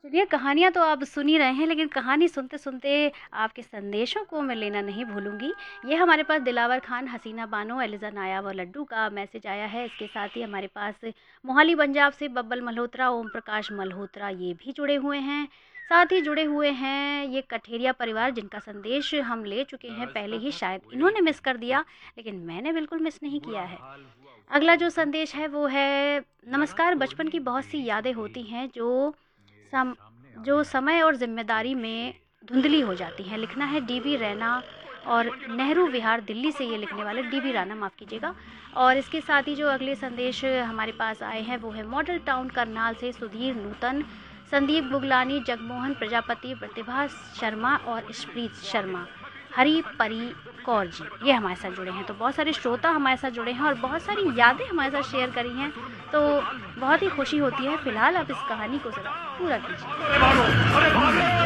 चलिए, कहानियाँ तो आप सुन ही रहे हैं, लेकिन कहानी सुनते-सुनते आपके संदेशों को मैं लेना नहीं भूलूँगी। ये हमारे पास दिलावर खान, हसीना बानो, एलिज़ा नायाब और लड्डू का मैसेज आया है। इसके साथ ही हमारे पास मोहाली पंजाब से बब्बल मल्होत्रा, ओम प्रकाश मल्होत्रा ये भी जुड़े हुए हैं। साथ ही जुड़े हुए हैं ये कठेरिया परिवार, जिनका संदेश हम ले चुके हैं पहले ही, शायद इन्होंने मिस कर दिया, लेकिन मैंने बिल्कुल मिस नहीं किया है। अगला जो संदेश है वो है, नमस्कार, बचपन की बहुत सी यादें होती हैं सम जो समय और ज़िम्मेदारी में धुंधली हो जाती हैं। लिखना है डीबी रैना और नेहरू विहार दिल्ली से, ये लिखने वाले डीबी राना, माफ़ कीजिएगा। और इसके साथ ही जो अगले संदेश हमारे पास आए हैं वो है मॉडल टाउन करनाल से सुधीर नूतन, संदीप बुगलानी, जगमोहन प्रजापति, प्रतिभा शर्मा और स्प्रीत शर्मा, हरी परी कौर जी, ये हमारे साथ जुड़े हैं। तो बहुत सारे श्रोता हमारे साथ जुड़े हैं और बहुत सारी यादें हमारे साथ शेयर करी हैं, तो बहुत ही खुशी होती है। फ़िलहाल आप इस कहानी को ज़रा पूरा कीजिए।